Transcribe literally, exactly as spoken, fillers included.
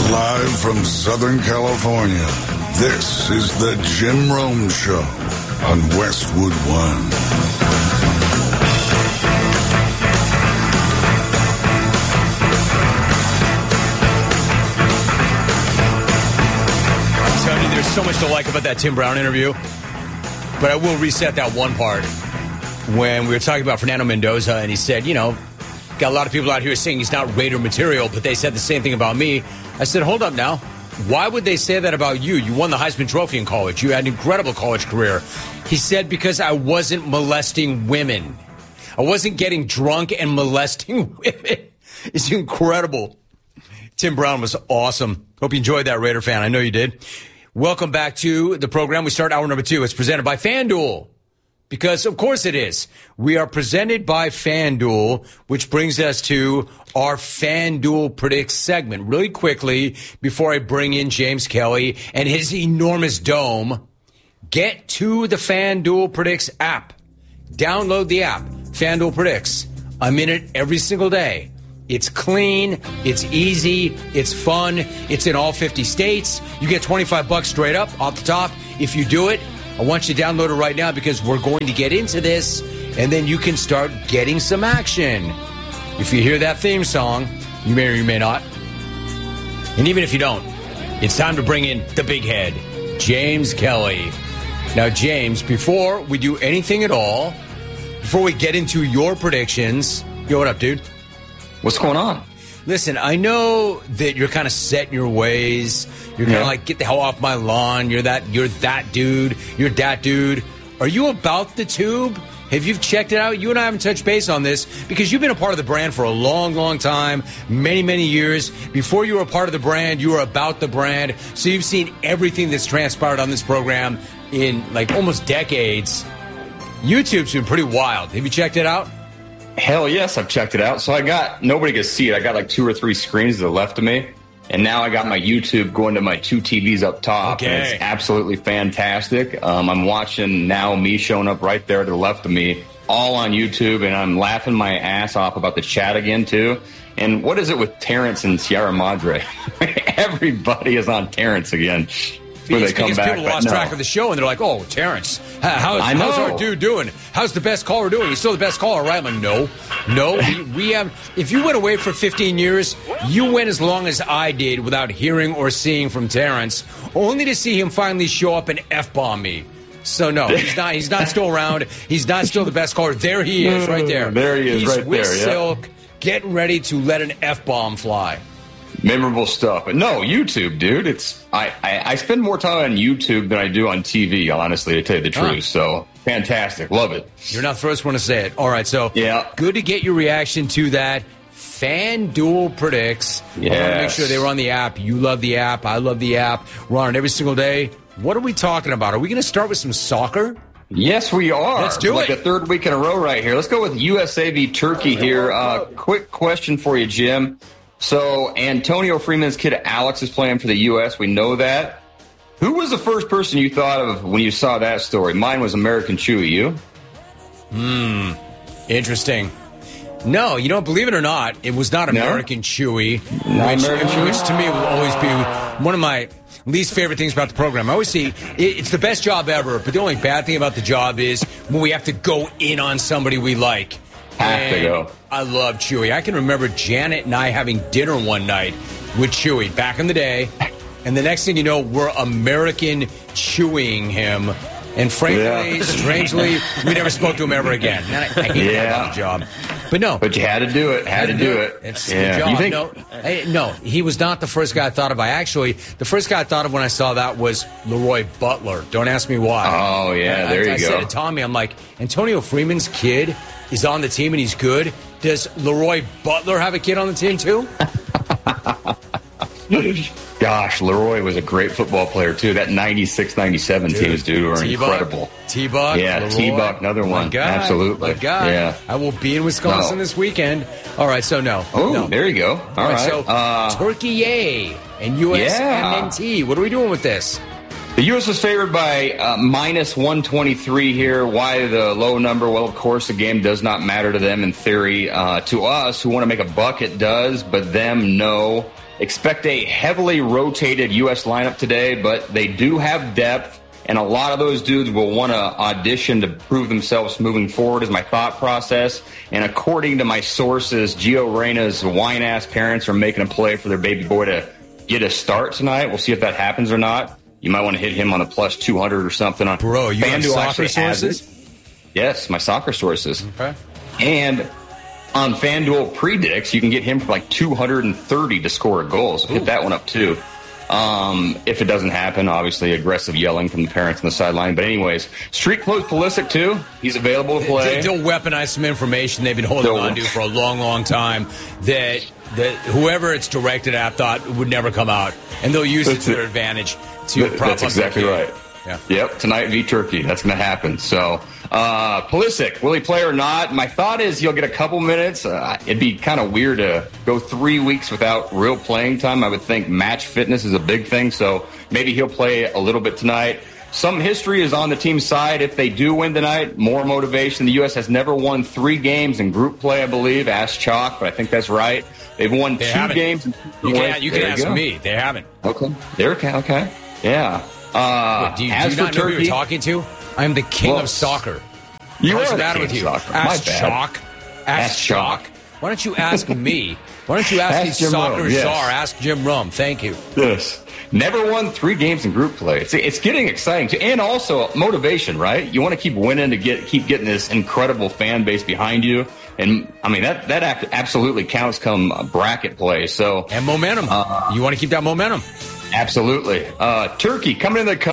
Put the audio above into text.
Live from Southern California, this is the Jim Rome Show on Westwood One. I'm telling you, there's so much to like about that Tim Brown interview, but I will reset that one part when we were talking about Fernando Mendoza, and he said, you know, got a lot of people out here saying he's not Raider material, but they said the same thing about me. I said, hold up now. Why would they say that about you? You won the Heisman Trophy in college. You had an incredible college career. He said, because I wasn't molesting women. I wasn't getting drunk and molesting women. It's incredible. Tim Brown was awesome. Hope you enjoyed that, Raider fan. I know you did. Welcome back to the program. We start hour number two. It's presented by FanDuel. Because, of course, it is. We are presented by FanDuel, which brings us to our FanDuel Predicts segment. Really quickly, before I bring in James Kelly and his enormous dome, get to the FanDuel Predicts app. Download the app, FanDuel Predicts. I'm in it every single day. It's clean, it's easy, it's fun, it's in all fifty states. You get twenty-five bucks straight up off the top if you do it. I want you to download it right now because we're going to get into this, and then you can start getting some action. If you hear that theme song, you may or you may not. And even if you don't, it's time to bring in the big head, James Kelly. Now, James, before we do anything at all, before we get into your predictions, yo, what up, dude? What's going on? Listen, I know that you're kind of set in your ways. You're kind of yeah. like, get the hell off my lawn. You're that, you're that dude. You're that dude. Are you about the tube? Have you checked it out? You and I haven't touched base on this because you've been a part of the brand for a long, long time, many, many years. Before you were a part of the brand, you were about the brand. So you've seen everything that's transpired on this program in like almost decades. YouTube's been pretty wild. Have you checked it out? Hell yes, I've checked it out. So I got, nobody can see it. I got like two or three screens to the left of me. And now I got my YouTube going to my two T Vs up top. Okay. And it's absolutely fantastic. Um, I'm watching now me showing up right there to the left of me, all on YouTube. And I'm laughing my ass off about the chat again, too. And what is it with Terrence and Sierra Madre? Everybody is on Terrence again. Where they come because back, people lost no. track of the show, and they're like, oh, Terrence, how, how's, how's our dude doing? How's the best caller doing? He's still the best caller, right? I'm like, no. No, we, we have. If you went away for fifteen years, you went as long as I did without hearing or seeing from Terrence, only to see him finally show up and F-bomb me. So, no, he's not He's not still around. He's not still the best caller. There he is, right there. There he is, he's right with there, yeah. Silk, getting ready to let an F-bomb fly. Memorable stuff. But no, YouTube, dude. It's I, I, I spend more time on YouTube than I do on T V, honestly, to tell you the truth. Huh. So fantastic. Love it. You're not the first one to say it. All right, so yeah. Good to get your reaction to that. FanDuel Predicts. Yes. I want to make sure they were on the app. You love the app. I love the app. We're on it every single day. What are we talking about? Are we going to start with some soccer? Yes, we are. Let's do like it. Like the third week in a row right here. Let's go with U S A v Turkey here. Uh, quick question for you, Jim. So Antonio Freeman's kid Alex is playing for the U S. We know that. Who was the first person you thought of when you saw that story? Mine was American Chewy. You? Hmm. Interesting. No, you don't believe it or not, it was not American no? Chewy, Not which, American Chewy? which to me will always be one of my least favorite things about the program. I always see it, it's the best job ever, but the only bad thing about the job is when we have to go in on somebody we like. Have and to go. I love Chewy. I can remember Janet and I having dinner one night with Chewy back in the day, and the next thing you know, we're American chewing him. And frankly, yeah. strangely, we never spoke to him ever again. And I, I hate yeah. that job. But no. But you had to do it. Had, had to do, do it. it. It's yeah. the job. You think- no, I, no, he was not the first guy I thought of. I actually, the first guy I thought of when I saw that was Leroy Butler. Don't ask me why. Oh, yeah, I, there I, you I go. I said to Tommy, I'm like, Antonio Freeman's kid is on the team and he's good. Does Leroy Butler have a kid on the team too? Gosh, Leroy was a great football player, too. That ninety-six ninety-seven teams, dude, were T-Buck, incredible. T-Buck, Yeah, Leroy, T-Buck, another one. My guy, Absolutely. My guy. Yeah. I will be in Wisconsin no. this weekend. All right, so no. Oh, no. there you go. All, All right, right. So, uh, Turkey yay and U S M N T. Yeah. What are we doing with this? The U S was favored by uh, minus one twenty-three here. Why the low number? Well, of course, the game does not matter to them in theory. Uh, to us, who want to make a buck, it does, but them, no. Expect a heavily rotated U S lineup today, but they do have depth, and a lot of those dudes will want to audition to prove themselves moving forward is my thought process. And according to my sources, Gio Reyna's whine-ass parents are making a play for their baby boy to get a start tonight. We'll see if that happens or not. You might want to hit him on a plus two hundred or something. On Bro, you have soccer sources? Yes, my soccer sources. Okay. And on FanDuel Predicts, you can get him for like two hundred thirty to score a goal. So hit that one up too. Um, if it doesn't happen, obviously aggressive yelling from the parents on the sideline. But anyways, street clothes Pulisic too. He's available to play. They'll weaponize some information they've been holding They'll, on to for a long, long time that that whoever it's directed at thought would never come out, and they'll use it to their advantage to that, prop That's up exactly their right. Yeah. Yep, tonight v Turkey. That's going to happen. So, uh, Pulisic, will he play or not? My thought is he'll get a couple minutes. Uh, it'd be kind of weird to go three weeks without real playing time. I would think match fitness is a big thing, so maybe he'll play a little bit tonight. Some history is on the team's side. If they do win tonight, more motivation. The U S has never won three games in group play, I believe. Ask Chalk, but I think that's right. They've won they two haven't. games. In you can, you can there ask you me. They haven't. Okay. They're okay. Okay. Yeah. Uh, Wait, do you, as do you for not know Turkey, who you're talking to? I'm the king well, of soccer. You What's are the the matter king with of you? soccer. My Ask bad. Chalk. Ask, Ask Chalk. Chalk. Why don't you ask me? Why don't you ask, Ask the Jim soccer Rome, yes. czar? Ask Jim Rome. Thank you. Yes. Never won three games in group play. It's, it's getting exciting, too. And also motivation, right? You want to keep winning to get keep getting this incredible fan base behind you. And, I mean, that, that absolutely counts come bracket play. So And momentum. Uh, you want to keep that momentum. Absolutely. Uh, Turkey coming in the